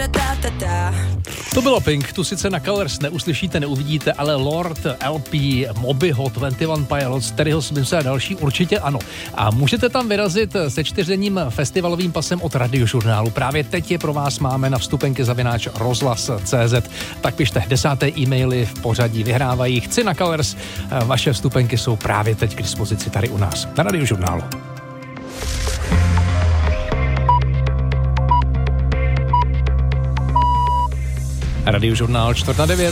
To bylo Pink, tu sice na Colors neuslyšíte, neuvidíte, ale Lord, LP, Mobyho, 21 Pilots, Terryho Smitha a další určitě ano. A můžete tam vyrazit se 4denním festivalovým pasem od Radiožurnálu. Právě teď je pro vás máme na vstupenky@rozhlas.cz. Tak pište 10. e-maily v pořadí vyhrávají. Chci na Colors. Vaše vstupenky jsou právě teď k dispozici tady u nás na Radiožurnálu. Radiožurnál 8:45.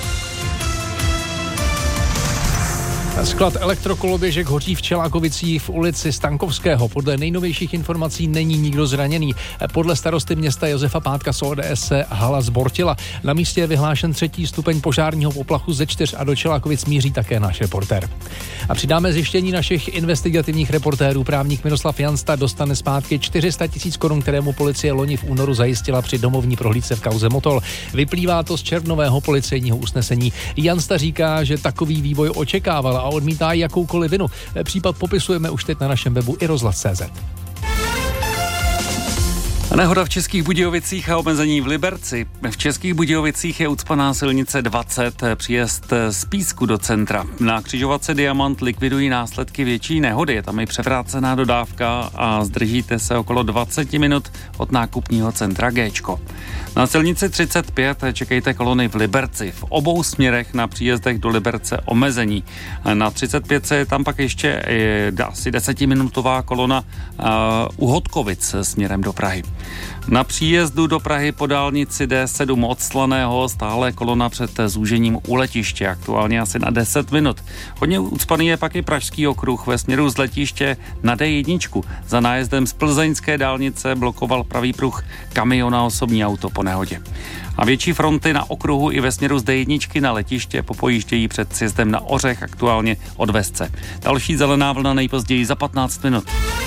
Sklad elektrokoloběžek hoří v Čelákovicích v ulici Stankovského. Podle nejnovějších informací není nikdo zraněný. Podle starosty města Josefa Pátka z ODS se hala zbortila. Na místě je vyhlášen 3. stupeň požárního poplachu ze 4 a do Čelákovic míří také náš reportér. A přidáme zjištění našich investigativních reportérů. Právník Miroslav Jansta dostane zpátky 400 000 korun, které mu policie loni v únoru zajistila při domovní prohlídce v kauze Motol. Vyplývá to z červnového policejního usnesení. Jansta říká, že takový vývoj očekával a odmítá jakoukoliv vinu. Případ popisujeme už teď na našem webu i rozhlas.cz. Nehoda v Českých Budějovicích a omezení v Liberci. V Českých Budějovicích je ucpaná silnice 20, příjezd z Písku do centra. Na křižovatce Diamant likvidují následky větší nehody. Je tam i převrácená dodávka a zdržíte se okolo 20 minut od nákupního centra Géčko. Na silnici 35 čekejte kolony v Liberci. V obou směrech na příjezdech do Liberce omezení. Na 35 je tam pak ještě asi 10minutová kolona u Hodkovic směrem do Prahy. Na příjezdu do Prahy po dálnici D7 od Slaného stále kolona před zúžením u letiště, aktuálně asi na 10 minut. Hodně ucpaný je pak i pražský okruh ve směru z letiště na D1. Za nájezdem z plzeňské dálnice blokoval pravý pruh kamion a osobní auto po nehodě. A větší fronty na okruhu i ve směru z D1 na letiště popojíždějí před sjezdem na Ořech, aktuálně od Vesce. Další zelená vlna nejpozději za 15 minut.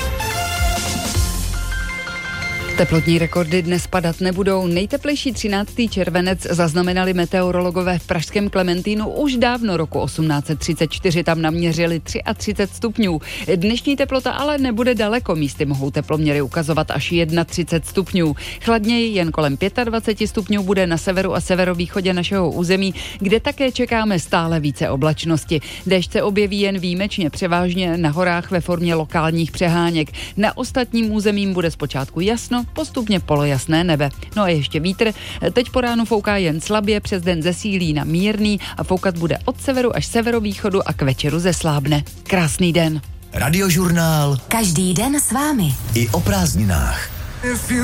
Teplotní rekordy dnes padat nebudou. Nejteplejší 13. červenec zaznamenali meteorologové v pražském Klementínu už dávno roku 1834. Tam naměřili 33 stupňů. Dnešní teplota ale nebude daleko. Místy mohou teploměry ukazovat až 31 stupňů. Chladněji jen kolem 25 stupňů bude na severu a severovýchodě našeho území, kde také čekáme stále více oblačnosti. Déšť se objeví jen výjimečně, převážně na horách ve formě lokálních přeháněk. Na ostatním územím bude zpočátku jasno, postupně polojasné nebe. No a ještě vítr. Teď po ránu fouká jen slabě, přes den zesílí na mírný a foukat bude od severu až severovýchodu a k večeru zeslábne. Krásný den. Radiožurnál. Každý den s vámi. I o prázdninách.